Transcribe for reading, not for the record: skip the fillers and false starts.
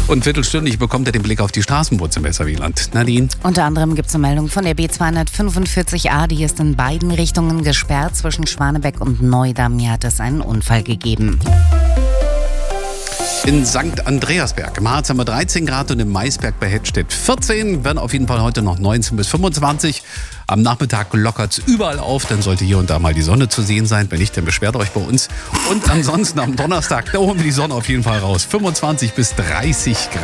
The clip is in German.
Und viertelstündlich bekommt ihr den Blick auf die Straßenboote im Weserwieland. Nadine? Unter anderem gibt es eine Meldung von der B245a, die ist in beiden Richtungen gesperrt. Zwischen Schwanebeck und Neudamm hat es einen Unfall gegeben. In St. Andreasberg im Harz haben wir 13 Grad und im Maisberg bei Hettstedt 14. Werden auf jeden Fall heute noch 19 bis 25. Am Nachmittag lockert es überall auf, dann sollte hier und da mal die Sonne zu sehen sein. Wenn nicht, dann beschwert euch bei uns. Und ansonsten am Donnerstag, da holen wir die Sonne auf jeden Fall raus. 25 bis 30 Grad.